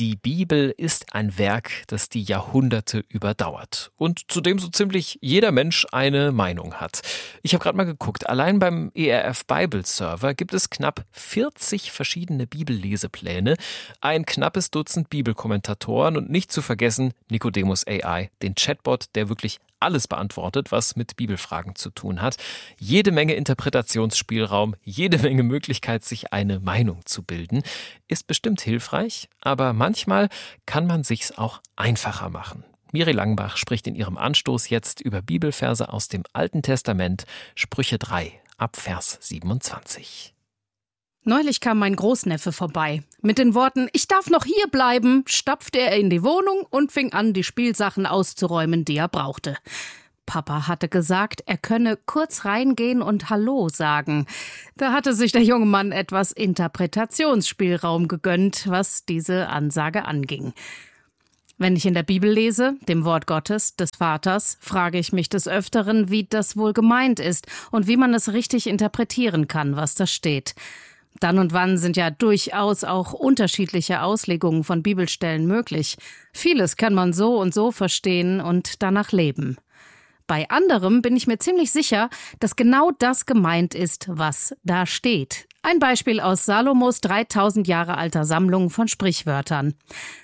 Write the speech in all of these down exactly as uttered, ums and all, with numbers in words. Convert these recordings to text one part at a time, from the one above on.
Die Bibel ist ein Werk, das die Jahrhunderte überdauert und zu dem so ziemlich jeder Mensch eine Meinung hat. Ich habe gerade mal geguckt, allein beim E R F Bible Server gibt es knapp vierzig verschiedene Bibellesepläne, ein knappes Dutzend Bibelkommentatoren und nicht zu vergessen Nicodemus A I, den Chatbot, der wirklich alles beantwortet, was mit Bibelfragen zu tun hat. Jede Menge Interpretationsspielraum, jede Menge Möglichkeit, sich eine Meinung zu bilden. Ist bestimmt hilfreich, aber manchmal kann man sich's auch einfacher machen. Miri Langenbach spricht in ihrem Anstoß jetzt über Bibelverse aus dem Alten Testament, Sprüche drei, ab Vers siebenundzwanzig. Neulich kam mein Großneffe vorbei. Mit den Worten, ich darf noch hier bleiben, stapfte er in die Wohnung und fing an, die Spielsachen auszuräumen, die er brauchte. Papa hatte gesagt, er könne kurz reingehen und Hallo sagen. Da hatte sich der junge Mann etwas Interpretationsspielraum gegönnt, was diese Ansage anging. Wenn ich in der Bibel lese, dem Wort Gottes, des Vaters, frage ich mich des Öfteren, wie das wohl gemeint ist und wie man es richtig interpretieren kann, was da steht. Dann und wann sind ja durchaus auch unterschiedliche Auslegungen von Bibelstellen möglich. Vieles kann man so und so verstehen und danach leben. Bei anderem bin ich mir ziemlich sicher, dass genau das gemeint ist, was da steht. Ein Beispiel aus Salomos dreitausend Jahre alter Sammlung von Sprichwörtern.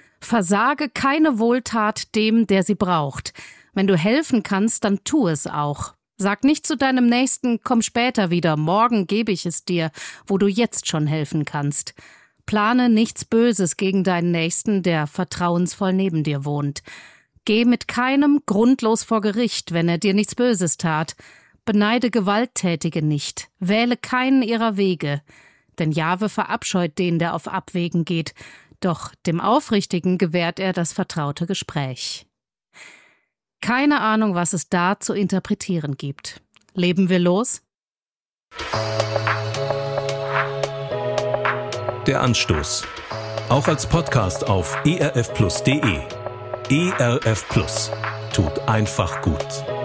Versage keine Wohltat dem, der sie braucht. Wenn du helfen kannst, dann tu es auch. Sag nicht zu deinem Nächsten, komm später wieder, morgen gebe ich es dir, wo du jetzt schon helfen kannst. Plane nichts Böses gegen deinen Nächsten, der vertrauensvoll neben dir wohnt. Geh mit keinem grundlos vor Gericht, wenn er dir nichts Böses tat. Beneide Gewalttätige nicht, wähle keinen ihrer Wege. Denn Jahwe verabscheut den, der auf Abwegen geht, doch dem Aufrichtigen gewährt er das vertraute Gespräch. Keine Ahnung, was es da zu interpretieren gibt. Leben wir los? Der Anstoß. Auch als Podcast auf e r f plus punkt d e. E R F Plus. Tut einfach gut.